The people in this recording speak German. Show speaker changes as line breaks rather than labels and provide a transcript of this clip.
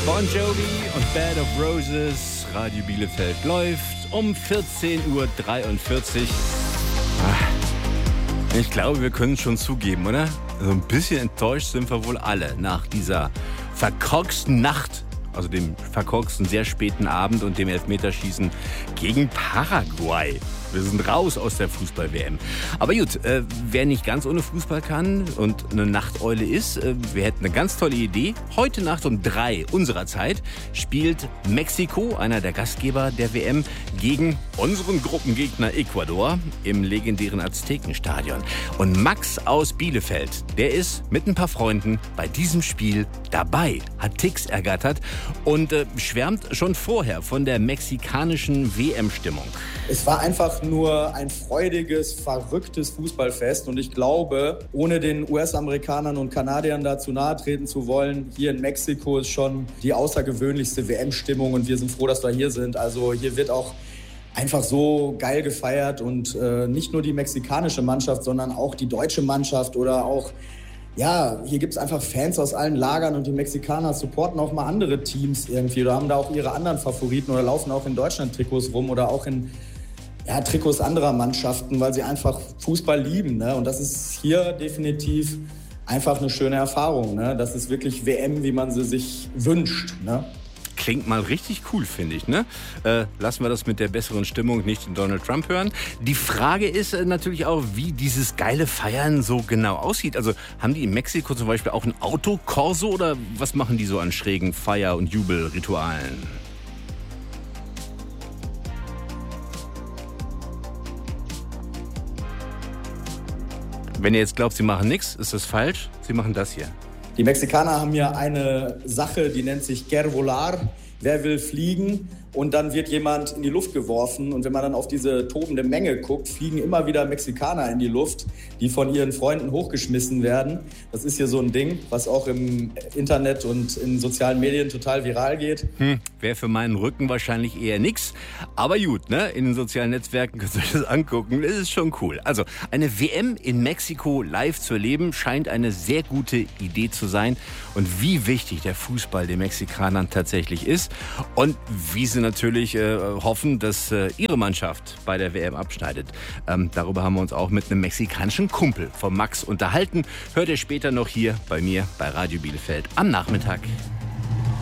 Bon Jovi und Bed of Roses. Radio Bielefeld läuft um 14:43 Uhr. Ich glaube, wir können es schon zugeben, oder? Also ein bisschen enttäuscht sind wir wohl alle nach dieser verkorksten Nacht, also dem verkorksten sehr späten Abend und dem Elfmeterschießen gegen Paraguay. Wir sind raus aus der Fußball-WM. Aber gut, wer nicht ganz ohne Fußball kann und eine Nachteule ist, wir hätten eine ganz tolle Idee. Heute Nacht um 3 unserer Zeit spielt Mexiko, einer der Gastgeber der WM, gegen unseren Gruppengegner Ecuador im legendären Aztekenstadion. Und Max aus Bielefeld, der ist mit ein paar Freunden bei diesem Spiel dabei, hat Ticks ergattert und schwärmt schon vorher von der mexikanischen WM-Stimmung.
Es war einfach nur ein freudiges, verrücktes Fußballfest und ich glaube, ohne den US-Amerikanern und Kanadiern da zu nahe treten zu wollen, hier in Mexiko ist schon die außergewöhnlichste WM-Stimmung und wir sind froh, dass wir hier sind. Also hier wird auch einfach so geil gefeiert und nicht nur die mexikanische Mannschaft, sondern auch die deutsche Mannschaft oder auch, ja, hier gibt es einfach Fans aus allen Lagern und die Mexikaner supporten auch mal andere Teams irgendwie oder haben da auch ihre anderen Favoriten oder laufen auch in Deutschland Trikots rum oder auch in Trikots anderer Mannschaften, weil sie einfach Fußball lieben. Ne? Und das ist hier definitiv einfach eine schöne Erfahrung. Ne? Das ist wirklich WM, wie man sie sich wünscht. Ne?
Klingt mal richtig cool, finde ich. Ne? Lassen wir das mit der besseren Stimmung nicht in Donald Trump hören. Die Frage ist natürlich auch, wie dieses geile Feiern so genau aussieht. Also haben die in Mexiko zum Beispiel auch ein Autokorso oder was machen die so an schrägen Feier- und Jubelritualen? Wenn ihr jetzt glaubt, sie machen nichts, ist das falsch. Sie machen das hier.
Die Mexikaner haben hier eine Sache, die nennt sich Quer Volar. Wer will fliegen? Und dann wird jemand in die Luft geworfen. Und wenn man dann auf diese tobende Menge guckt, fliegen immer wieder Mexikaner in die Luft, die von ihren Freunden hochgeschmissen werden. Das ist hier so ein Ding, was auch im Internet und in sozialen Medien total viral geht.
Wäre für meinen Rücken wahrscheinlich eher nix. Aber gut, ne? In den sozialen Netzwerken könnt ihr euch das angucken. Das ist schon cool. Also eine WM in Mexiko live zu erleben, scheint eine sehr gute Idee zu sein. Und wie wichtig der Fußball den Mexikanern tatsächlich ist. Und wie sie natürlich hoffen, dass ihre Mannschaft bei der WM abschneidet. Darüber haben wir uns auch mit einem mexikanischen Kumpel von Max unterhalten. Hört ihr später noch hier bei mir bei Radio Bielefeld am Nachmittag.